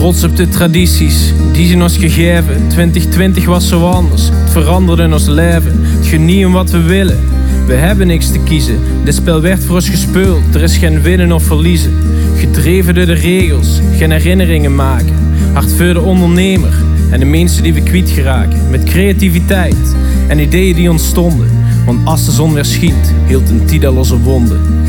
Trots op de tradities die zijn ons gegeven. 2020 was zo anders, het veranderde in ons leven. Het geniet om wat we willen, we hebben niks te kiezen. Dit spel werd voor ons gespeeld, er is geen winnen of verliezen. Gedreven door de regels, geen herinneringen maken. Hard voor de ondernemer en de mensen die we kwijt geraken. Met creativiteit en ideeën die ontstonden. Want als de zon weer schiet, hield een tijd al onze wonden.